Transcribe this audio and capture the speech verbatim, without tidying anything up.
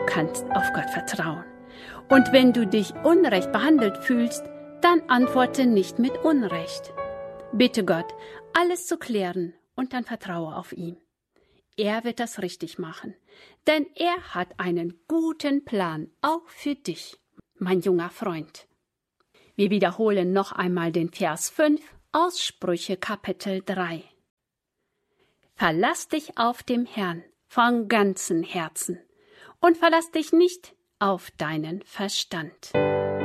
kannst auf Gott vertrauen. Und wenn du dich unrecht behandelt fühlst, dann antworte nicht mit Unrecht. Bitte Gott, alles zu klären und dann vertraue auf ihn. Er wird das richtig machen, denn er hat einen guten Plan auch für dich, mein junger Freund. Wir wiederholen noch einmal den Vers fünf aus Sprüche Kapitel drei. Verlass dich auf den Herrn von ganzem Herzen und verlass dich nicht auf deinen Verstand.